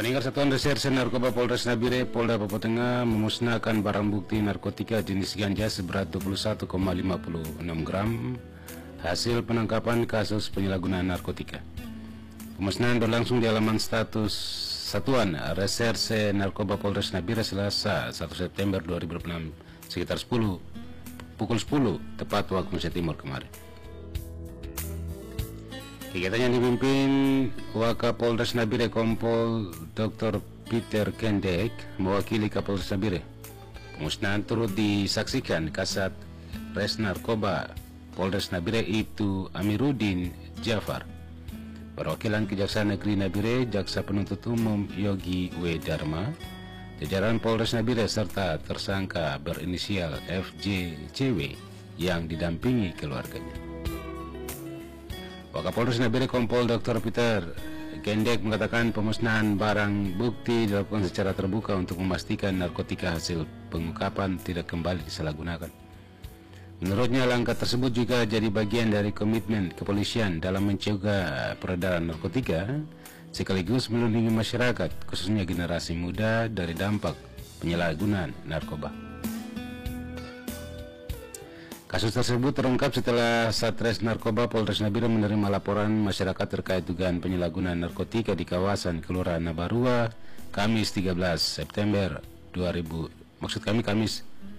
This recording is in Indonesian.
Pendengar Satuan Reserse Narkoba Polres Nabire, Polda Papua Tengah memusnahkan barang bukti narkotika jenis ganja seberat 21,56 gram hasil penangkapan kasus penyalahgunaan narkotika. Pemusnahan berlangsung di halaman status Satuan Reserse Narkoba Polres Nabire Selasa 1 September 2026 sekitar pukul 10 tepat waktu Indonesia Timur kemarin. Kegiatan yang dipimpin Wakapolres Nabire Kompol Dr. Peter Kendek mewakili Kapolres Nabire. Pemusnahan turut disaksikan Kasat Res Narkoba Polres Nabire Ibtu Amiruddin Jafar, perwakilan Kejaksaan Negeri Nabire, Jaksa Penuntut Umum Yogi W. Dharma, jajaran Polres Nabire serta tersangka berinisial FJCW yang didampingi keluarganya. Wakapolres Nabire Kompol Dr. Peter Kendek mengatakan pemusnahan barang bukti dilakukan secara terbuka untuk memastikan narkotika hasil pengungkapan tidak kembali disalahgunakan. Menurutnya langkah tersebut juga jadi bagian dari komitmen kepolisian dalam mencegah peredaran narkotika sekaligus melindungi masyarakat khususnya generasi muda dari dampak penyalahgunaan narkoba. Kasus tersebut terungkap setelah Satres Narkoba Polres Nabire menerima laporan masyarakat terkait dugaan penyalahgunaan narkotika di kawasan Kelurahan Nabarua, Kamis 13 September 2000, Kamis